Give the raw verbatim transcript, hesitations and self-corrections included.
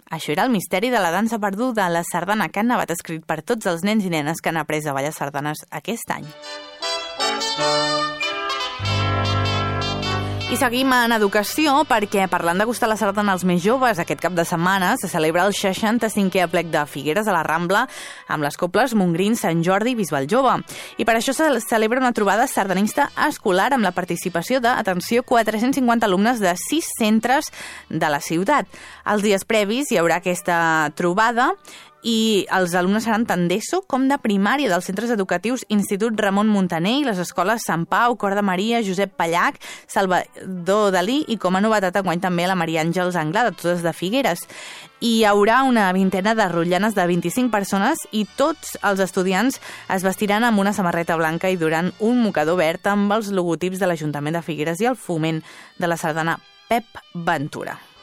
Això era el misteri de la dansa perduda, la sardana que han nevat escrit per tots els nens i nenes que han après a ballar sardanes aquest any. I seguim en educació perquè, parlant de gustar la sardana als més joves, aquest cap de setmana se celebra el seixanta-cinquè aplec de Figueres a la Rambla amb les cobles Montgrin, Sant Jordi i Bisbal Jove. I per això se celebra una trobada sardanista escolar amb la participació de, atenció, quatre-cents cinquanta alumnes de sis centres de la ciutat. Els dies previs hi haurà aquesta trobada i els alumnes seran tant d'ESO com de primària dels centres educatius Institut Ramon Muntaner i les escoles Sant Pau, Cor de Maria, Josep Pallac, Salvador Dalí i com a novetat enguany també la Maria Àngels Anglada, totes de Figueres. I hi haurà una vintena de rotllanes de vint-i-cinc persones i tots els estudiants es vestiran amb una samarreta blanca i duran un mocador verd amb els logotips de l'Ajuntament de Figueres i el foment de la sardana Pep Ventura.